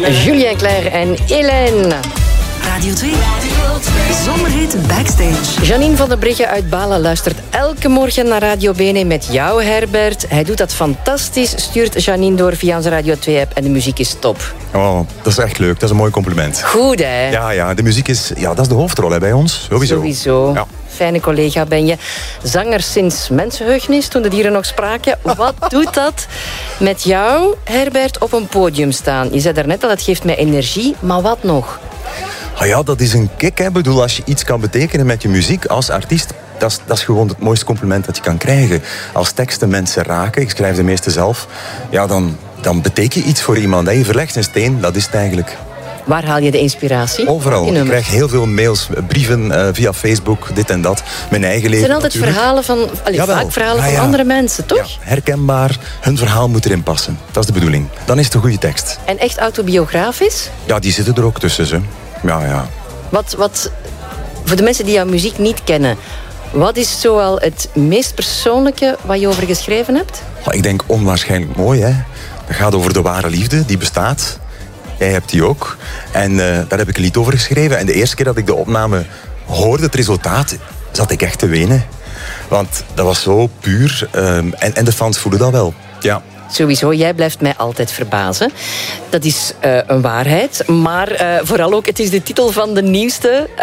Julien Clerc en Hélène. Radio 2, Zomerhit Backstage. Janine van der Brugge uit Balen luistert elke morgen naar Radio Bene met jou, Herbert. Hij doet dat fantastisch, stuurt Janine door via onze Radio 2-app en de muziek is top. Oh, dat is echt leuk. Dat is een mooi compliment. Goed, hè? Ja, de muziek is... Ja, dat is de hoofdrol hè, bij ons. Sowieso. Ja. Fijne collega ben je. Zanger sinds mensenheugenis, toen de dieren nog spraken. Wat doet dat met jou, Herbert, op een podium staan? Je zei daarnet al, het geeft mij energie, maar wat nog? Ah ja, dat is een kick. Hè. Ik bedoel, als je iets kan betekenen met je muziek als artiest, dat is gewoon het mooiste compliment dat je kan krijgen. Als teksten mensen raken, ik schrijf de meeste zelf, ja, dan betekent je iets voor iemand. Hè. Je verlegt een steen, dat is het eigenlijk. Waar haal je de inspiratie? Overal. Ik krijg heel veel mails, brieven via Facebook, dit en dat. Mijn eigen leven. Het zijn altijd verhalen van, vaak verhalen van andere mensen, toch? Ja, herkenbaar. Hun verhaal moet erin passen. Dat is de bedoeling. Dan is het een goede tekst. En echt autobiografisch? Ja, die zitten er ook tussen, ze. Ja. Wat, voor de mensen die jouw muziek niet kennen, wat is zoal het meest persoonlijke wat je over geschreven hebt? Ik denk onwaarschijnlijk mooi, hè. Dat gaat over de ware liefde, die bestaat. Jij hebt die ook. En daar heb ik een lied over geschreven. En de eerste keer dat ik de opname hoorde, het resultaat, zat ik echt te wenen. Want dat was zo puur. En de fans voelen dat wel. Ja. Sowieso, jij blijft mij altijd verbazen. Dat is een waarheid. Maar vooral ook, het is de titel van de nieuwste